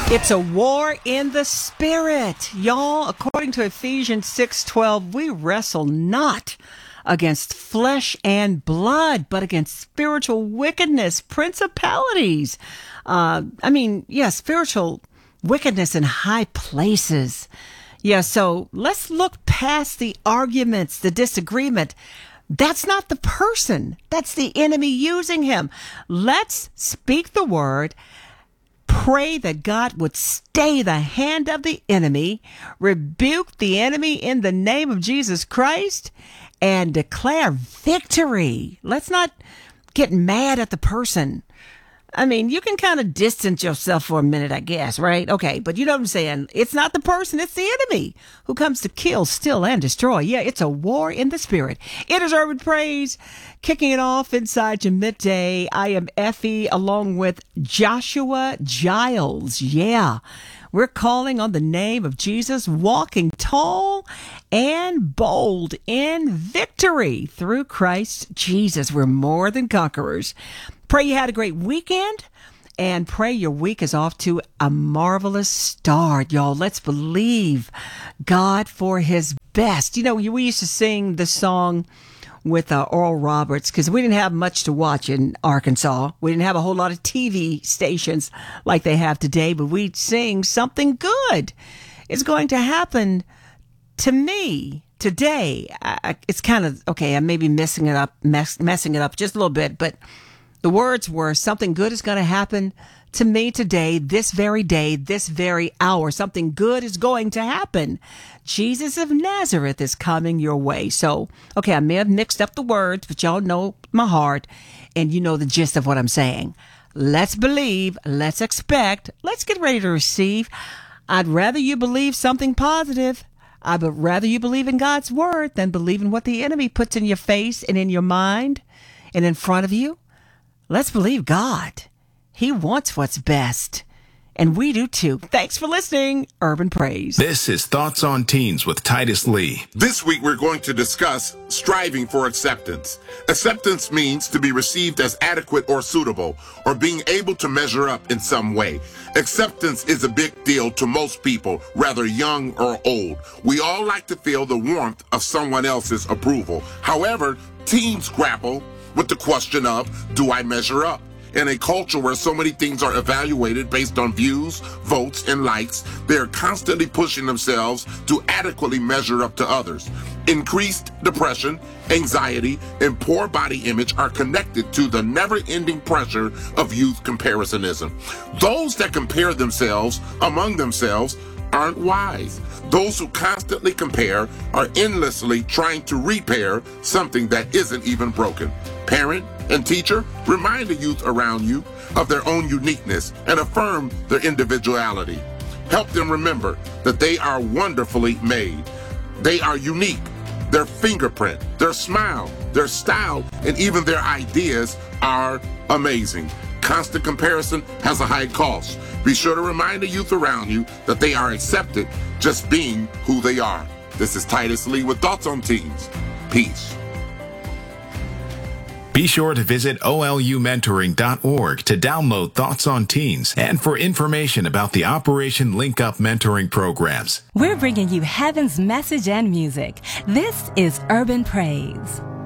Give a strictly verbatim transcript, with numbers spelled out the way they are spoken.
It's a war in the spirit, y'all. According to Ephesians six twelve, we wrestle not against flesh and blood, but against spiritual wickedness, principalities. Uh, I mean, yeah, spiritual wickedness in high places. Yeah, so let's look past the arguments, the disagreement. That's not the person. That's the enemy using him. Let's speak the word. Pray that God would stay the hand of the enemy, rebuke the enemy in the name of Jesus Christ, and declare victory. Let's not get mad at the person. I mean, you can kind of distance yourself for a minute, I guess, right? Okay, but you know what I'm saying? It's not the person, it's the enemy who comes to kill, steal, and destroy. Yeah, it's a war in the spirit. It is Urban Praise, kicking it off inside your midday. I am Effie along with Joshua Giles. Yeah, we're calling on the name of Jesus, walking tall and bold in victory through Christ Jesus. We're more than conquerors. Pray you had a great weekend, and pray your week is off to a marvelous start, y'all. Let's believe God for his best. You know, we used to sing the song with uh, Oral Roberts because we didn't have much to watch in Arkansas. We didn't have a whole lot of T V stations like they have today, but we'd sing something good is going to happen to me today. I, it's kind of, okay, I may be messing it up, mess, messing it up just a little bit, but the words were, something good is going to happen to me today, this very day, this very hour. Something good is going to happen. Jesus of Nazareth is coming your way. So, okay, I may have mixed up the words, but y'all know my heart, and you know the gist of what I'm saying. Let's believe, let's expect, let's get ready to receive. I'd rather you believe something positive. I'd rather you believe in God's word than believe in what the enemy puts in your face and in your mind and in front of you. Let's believe God. He wants what's best. And we do too. Thanks for listening. Urban Praise. This is Thoughts on Teens with Titus Lee. This week we're going to discuss striving for acceptance. Acceptance means to be received as adequate or suitable, or being able to measure up in some way. Acceptance is a big deal to most people, whether young or old. We all like to feel the warmth of someone else's approval. However, teens grapple with the question of, do I measure up? In a culture where so many things are evaluated based on views, votes, and likes, they are constantly pushing themselves to adequately measure up to others. Increased depression, anxiety, and poor body image are connected to the never-ending pressure of youth comparisоnism. Those that compare themselves among themselves aren't wise. Those who constantly compare are endlessly trying to repair something that isn't even broken. Parent and teacher, remind the youth around you of their own uniqueness and affirm their individuality. Help them remember that they are wonderfully made. They are unique. Their fingerprint, their smile, their style, and even their ideas are amazing. Constant comparison has a high cost. Be sure to remind the youth around you that they are accepted just being who they are. This is Titus Lee with Thoughts on Teens. Peace. Be sure to visit O L U mentoring dot org to download Thoughts on Teens and for information about the Operation Link Up mentoring programs. We're bringing you heaven's message and music. This is Urban Praise.